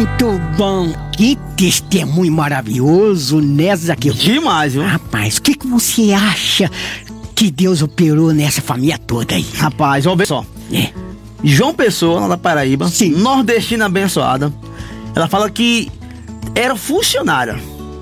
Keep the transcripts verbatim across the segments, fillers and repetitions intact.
Muito bom. Que testemunho maravilhoso, né, Zaqueu? Demais, viu? Rapaz, o que, que você acha que Deus operou nessa família toda aí? Rapaz, vamos ver só. É. João Pessoa, lá da Paraíba, Sim. nordestina abençoada, ela fala que era funcionária.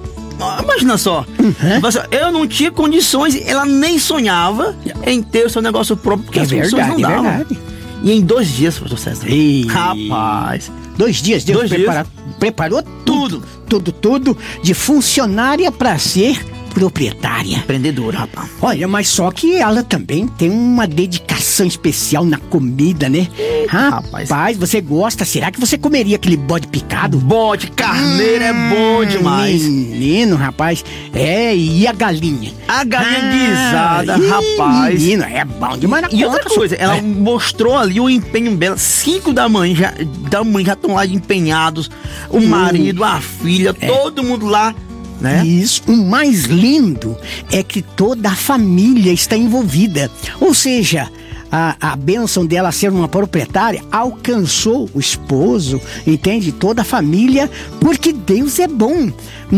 Imagina só, Uhum. eu não tinha condições, ela nem sonhava em ter o seu negócio próprio, porque É as condições verdade, não é davam. verdade. E em dois dias, pastor César. Ei. Rapaz, Dois dias Deus Dois prepara- preparou tudo, tudo, tudo, de funcionária pra ser proprietária. empreendedora, rapaz. Olha, mas só que ela também tem uma dedicação especial na comida, né? rapaz. Rapaz, você gosta? Será que você comeria aquele bode picado? Bode, carneiro é bom demais. Menino, rapaz. É, e a galinha? A galinha Ah, guisada, ih, rapaz. Menino, é bom demais na E outra conta, coisa, só. ela É. mostrou ali o empenho dela. Cinco da manhã já, da manhã já estão lá empenhados. O marido, a filha, todo mundo lá, né? Isso, o mais lindo é que toda a família está envolvida. Ou seja, a, a bênção dela ser uma proprietária alcançou o esposo, entende? Toda a família, porque Deus é bom.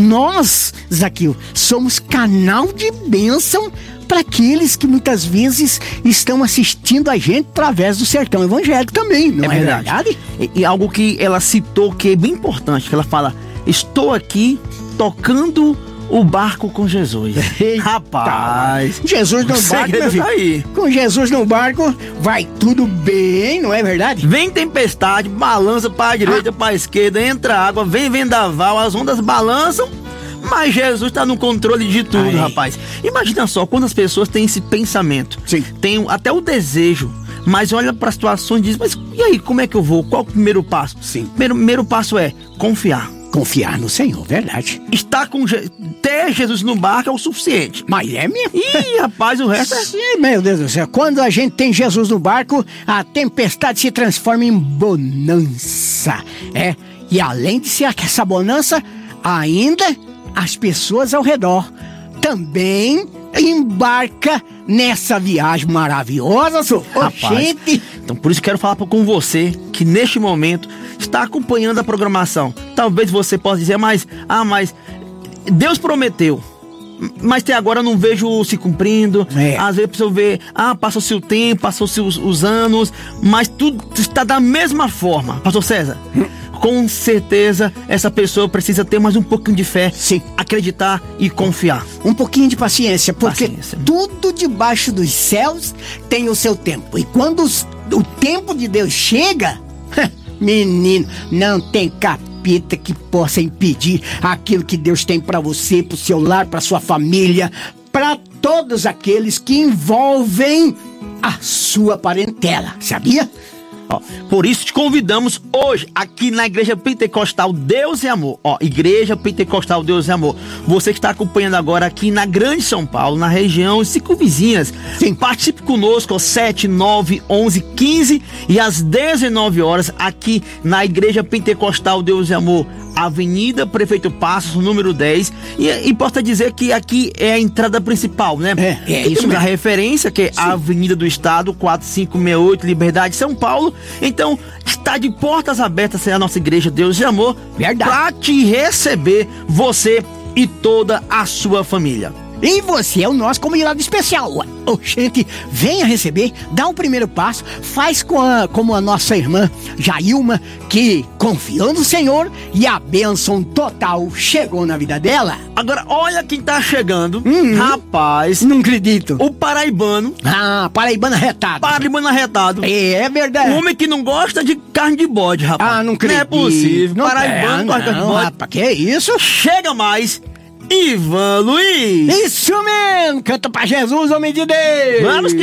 Nós, Zaqueu, somos canal de bênção para aqueles que muitas vezes estão assistindo a gente através do Sertão Evangélico também, não é, É verdade. verdade? E, e algo que ela citou que é bem importante, que ela fala: estou aqui tocando o barco com Jesus. Eita, Rapaz, Jesus no o barco, segredo meu filho. tá aí. Com Jesus no barco, vai tudo bem, não é verdade? Vem tempestade, balança pra direita, pra esquerda, entra água, vem vendaval, as ondas balançam, mas Jesus tá no controle de tudo, Aí. rapaz. Imagina só, quando as pessoas têm esse pensamento, Sim. tem até o desejo, mas olha para situações e diz: mas e aí, como é que eu vou? Qual o primeiro passo? Sim. Primeiro, primeiro passo é confiar. Confiar no Senhor, verdade. Estar com Je- ter Jesus no barco é o suficiente. Mas é mesmo? Ih, rapaz, o resto é... Sim, meu Deus do céu. Quando a gente tem Jesus no barco, a tempestade se transforma em bonança. É. E além de ser essa bonança, ainda as pessoas ao redor também embarca nessa viagem maravilhosa, senhor. Rapaz, Gente. então por isso quero falar com você que neste momento está acompanhando a programação. Talvez você possa dizer: mas, ah, mas Deus prometeu, mas até agora eu não vejo se cumprindo. É. Às vezes a pessoa vê: ah, passou-se o tempo, passou-se os, os anos, mas tudo está da mesma forma. Pastor César, com certeza essa pessoa precisa ter mais um pouquinho de fé, Sim. acreditar e confiar. Um pouquinho de paciência, porque Paciência. tudo debaixo dos céus tem o seu tempo. E quando os- o tempo de Deus chega, menino, não tem capeta que possa impedir aquilo que Deus tem pra você, pro seu lar, pra sua família, pra todos aqueles que envolvem a sua parentela, sabia? Ó, por isso te convidamos hoje aqui na Igreja Pentecostal Deus e Amor. Ó, Igreja Pentecostal Deus e Amor. Você que está acompanhando agora aqui na Grande São Paulo, na região cinco vizinhas. Sim. Participe conosco, ó, sete, nove, onze, quinze e às dezenove horas aqui na Igreja Pentecostal Deus e Amor, Avenida Prefeito Passos, número dez. E, e posso dizer que aqui é a entrada principal, né? É, é E isso temos a mesmo. referência, que é a Avenida do Estado, quatro cinco seis oito, Liberdade, São Paulo. Então, está de portas abertas a nossa Igreja Deus e Amor, Verdade. para te receber, você e toda a sua família. E você é o nosso convidado especial. Ô, gente, venha receber, dá o primeiro passo, faz com a, como a nossa irmã Jailma, que confiou no Senhor e a bênção total chegou na vida dela. Agora, olha quem tá chegando. Uhum. Rapaz, Não acredito. o paraibano, Ah, paraibana retada. paraibano arretado. É, é verdade. O homem que não gosta de carne de bode, rapaz. Ah, não acredito. Não é possível. Não, Paraibano é, gosta de carne de não, bode. rapaz, que isso? Chega mais, Ivan Luiz. Isso mesmo, canta pra Jesus, homem de Deus. Vamos que